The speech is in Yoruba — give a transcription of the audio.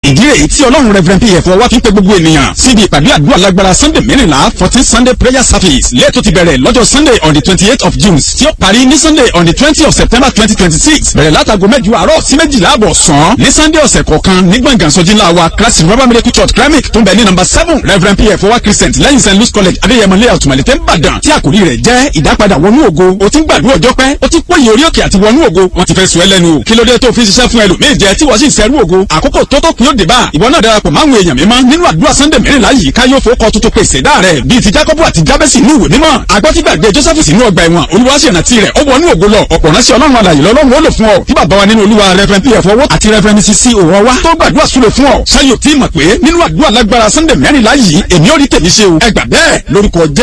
ìdí rèé tí ọlọ́run reverend pf wá fi ń pe gbogbo ènìyàn síbi ìpàdé àdúrà lágbára sunday mẹ́rìnlá 14 sunday prayer service lẹ́ẹ̀tọ́ ti bẹ̀rẹ̀ lọ́jọ́ sunday on the 28th of june tí ó parí ní sunday on the 20th of september 2026 bẹ̀rẹ̀ látago mẹ́jọ àárọ̀ sí méjìlá àbọ̀ sàn ní sunday ọ̀sẹ̀ kọ̀ọ̀kan ní gbọ̀ngàn sọ́jí ńlá wa christ river miracle church kremik tó ń bẹ ní number 7 reverend pf wá christian lẹ́yìn st louis college adéyẹmọ layout malete ìbàdàn tí àkòrí rẹ̀ jẹ́ ìdápadà wọnú ògo o ti ń gbàdúrà ọjọ́ pẹ́ o ti pòyè orí òkè àti wọnú ògo wọ́n ti fẹ́ sọ ẹ́ lẹ́nu kí ló dé tó fi ṣiṣẹ́ fún ẹlòmíì jẹ tí wọ́n sì ń sẹ́rú ògo àkókò tó kún yóò dé bá ìwọ náà darapọ̀ máwọn èèyàn mímọ́ nínú àdúrà sunday mẹ́rìnlá yìí ká yóò fowókọ tuntun pèsè dá rẹ̀ bíi ti jacob àti jabesi inú ìwé mímọ́ agbọ́tígbàgbé joseph sínú ọgbà ẹ̀wọ̀n olúwaṣẹ́nà tirẹ̀ ó wọnú ògo lọ ọ̀pọ̀ ránṣẹ́ ọlọ́run alàyè lọ́lọ́run ó lò fún ọ tí bàbá wa nínú olúwa reverend pf owó àti reverend mrs òwò wa tó gbàdúrà súre fún ọ ṣáyò tí mọ̀ pé nínú àdúrà lágbára sunday mẹ́rìnlá yìí èmi ò rí tèmi ṣe o ẹ gbà bẹ́ẹ̀ lórúkọ jẹ́